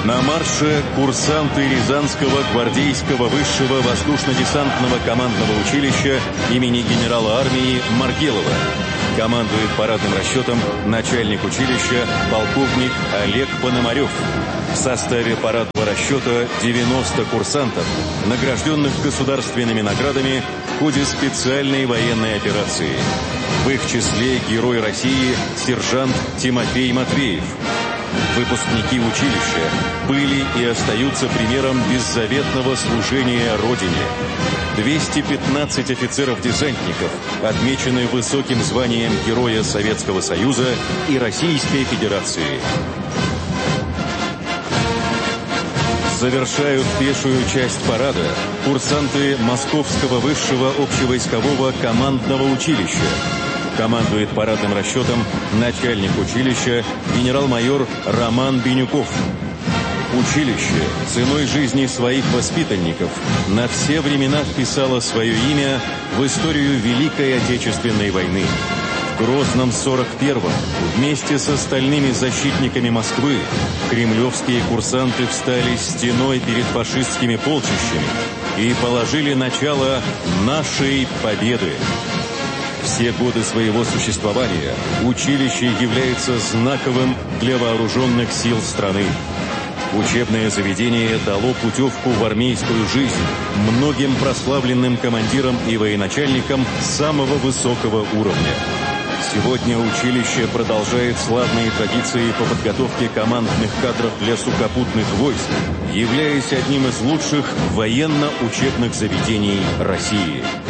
На марше курсанты Рязанского гвардейского высшего воздушно-десантного командного училища имени генерала армии Маргелова. Командует парадным расчетом начальник училища полковник Олег Пономарев. В составе парадного расчета 90 курсантов, награжденных государственными наградами в ходе специальной военной операции. В их числе герой России сержант Тимофей Матвеев. Выпускники училища были и остаются примером беззаветного служения Родине. 215 офицеров-десантников отмечены высоким званием Героя Советского Союза и Российской Федерации. Завершают пешую часть парада курсанты Московского высшего общевойскового командного училища. Командует парадным расчетом начальник училища генерал-майор Роман Бенюков. Училище ценой жизни своих воспитанников на все времена вписало свое имя в историю Великой Отечественной войны. В Грозном 41-м вместе с остальными защитниками Москвы кремлевские курсанты встали стеной перед фашистскими полчищами и положили начало нашей победы. Все годы своего существования училище является знаковым для вооруженных сил страны. Учебное заведение дало путевку в армейскую жизнь многим прославленным командирам и военачальникам самого высокого уровня. Сегодня училище продолжает славные традиции по подготовке командных кадров для сухопутных войск, являясь одним из лучших военно-учебных заведений России.